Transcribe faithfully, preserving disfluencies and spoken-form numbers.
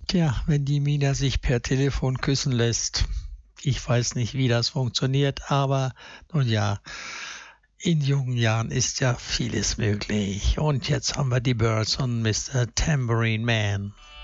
Tja, wenn die Mina sich per Telefon küssen lässt. Ich weiß nicht, wie das funktioniert, aber nun ja, in jungen Jahren ist ja vieles möglich. Und jetzt haben wir die Byrds und Mister Tambourine Man.